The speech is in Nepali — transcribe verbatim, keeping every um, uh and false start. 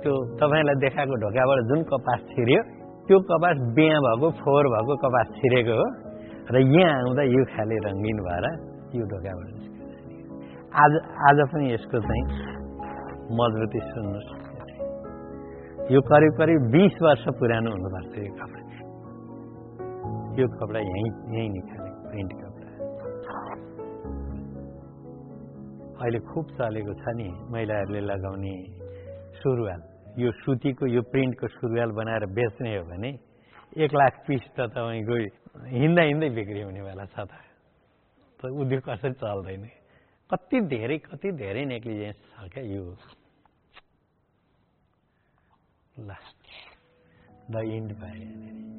त्यो तपाईँलाई देखाएको ढोकाबाट जुन कपास छिर्यो त्यो कपास बिहा भएको फोहोर भएको कपास छिरेको हो र यहाँ आउँदा यो खाले रङ्गिन भएर यो ढोकाबाट आज आज पनि यसको चाहिँ मजबुती सुन्नुहोस् यो करिब करिब बीस वर्ष पुरानो हुनुपर्छ यो कपडा यो कपडा यहीँ यहीँ निकालेको प्रिन्ट कपडा अहिले खुब चलेको छ नि महिलाहरूले लगाउने सुरुवाल यो सुतीको यो प्रिन्टको सुरुवाल बनाएर बेच्ने हो भने एक लाख पिस त तपाईँको हिँड्दा हिँड्दै बिक्री हुनेवाला छ त उद्योग कसरी चल्दैन कति धेरै कति धेरै नेग्लिजेन्स छ क्या यो लास्ट द इन्ड भयो